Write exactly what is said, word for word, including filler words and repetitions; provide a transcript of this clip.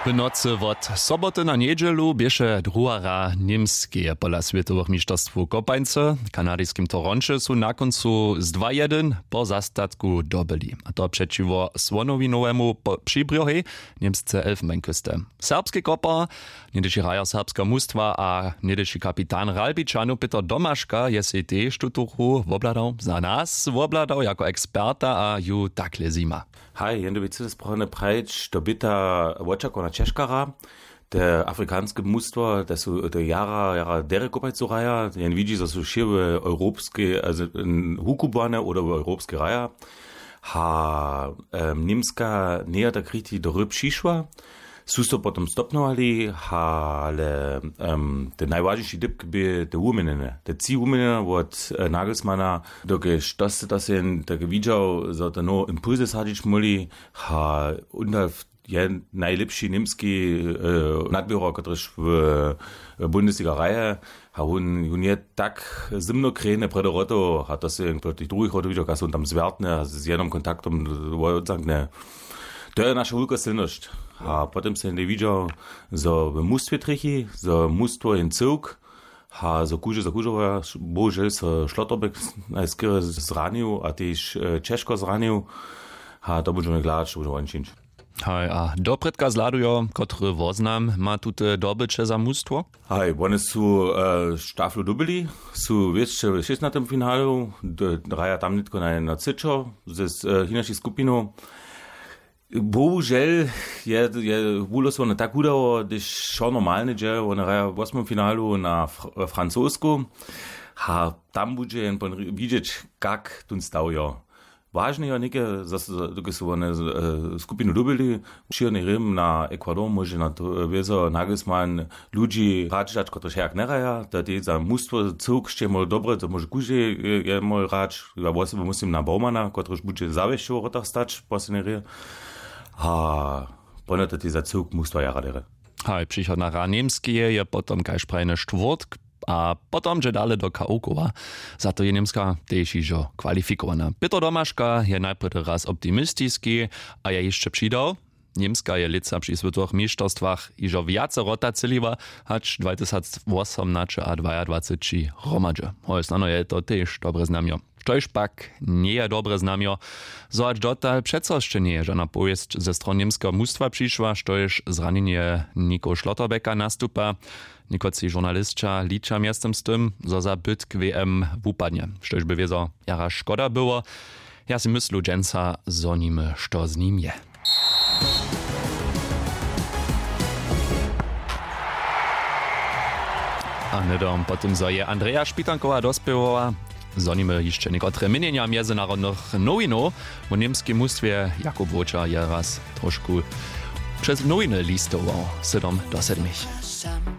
W nocy od soboty na niedzielu bieše druhara niemskie pola Światowych Mistrzostw kopańce. W kanadyjskim Toroncie są na końcu z dwa jeden po zastatku dobyli. A to przeciwko Słonowinowemu przybriohej niemsce elfenbeinküste. Serbski kopa, niedyši raja serbska mustwa a niedyši kapitan Ralbičanu Peter Domaszka je si tež tutuchu wobladał za nas, wobladał jako eksperta a ju takle zima. Hej, jen doby se sprachne prajč, to byta vočako na Češkara, te afrikanske mustvo, da su te jara, jara dere kopajcu raja, jen vidi, da su šive europske, also hukubane oder europske raja, ha um, Nimska neja da kriti do ryb šišva, su to potom stopnovali, ale um, te najvažnejši dip bi te umenene, te ci umenene od uh, Nagelsmana, doke što se da se tako vidjał, za da no impulse sadić moli, ha undal je najlepši nimski uh, nadbiro, katerž v uh, Bundesliga raje, ha hun, hun je tak zimno krene predoroto, ha to se proti drugih rodo vidjał, kas on tam zvertne, z jednom kontaktom odzankne. To je naša velika silnosť. A potem se ne videl za v mustve trichy, za mustvo in civk, a za kuže, za kužova, bože, sa Šlotobek najskôr zranil, a tiež Češko zranil, a to budeme gľadať, čo budeme činčiť. Hej, a dopredka zladujo, kotry voznam ma tute dobyče za mustwo? Hej, one sú uh, štaflu dobili, sú ešte v šestnáctom finálu, raja tam nitko na, na Cičo, ze uh, hinačích skupinov. Bohužel je, je vúlosovane tak udało, když šo normalne, že on hraja v osmom finálu na fr- Francúzsku, a tam bude jen vidieť, kak tun stavio. Vážne je neke, dokud sú one skupinu dobili, širný Rim na Ekvador môže na to viezo Nagelsmann ľudí ráčať, ktorí jak neraja, tedy za mužstvo cuk ešte môže dobre, to môže kuži je môj ráč, ja vlastne musím na Baumana, ktorý bude zavešť v rotách stať, posledný a ponad ty za cuk mužstva jara dere. Hej, przychod na Niemskie je potom kaj šprajne štvrtk, a potom, že dále do K O kova. Za to je Niemska tež ižo kvalifikovaná. Peter Domaszka je najprv raz optimistický a je ešte přidal. Niemska je lica pri svetových mistrzostwach ižo viace rotaceliva, hač dvadsaťosem a dvadsaťdva hromadže. Hoj, snano je to tež dobre znamio. Štož pak nie je dobre znamio, zo ač dotal přeco ešte nie je žena poviesť ze stron niemského mužstva prišla, štož zranenie Niko Schlotterbecka nastupa. Nikoci žurnalistča liča miestem s tym, zo za byt k W M wupadnie. Štož by wiezo jara škoda było. Ja si myslu dženca zo nim, što z nim je. A nedom po tym, zo je Andrea Špitanková dospěvovala, zonimy jeszcze niekotre minienia międzynarodnych nowinów. W niemskim mustwie Jakub Woča je raz troszkę przez nowiny listował. Sedom do sedmich.